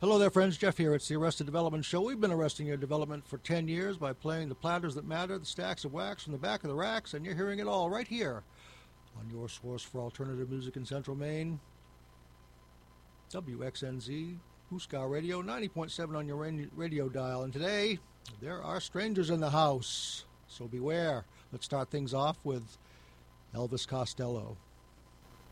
Hello there, friends. Jeff here. It's the Arrested Development Show. We've been arresting your development for 10 years by playing the platters that matter, the stacks of wax from the back of the racks, and you're hearing it all right here on your source for alternative music in Central Maine. WXNZ, Huskar Radio, 90.7 on your radio dial. And today, there are strangers in the house, so beware. Let's start things off with Elvis Costello.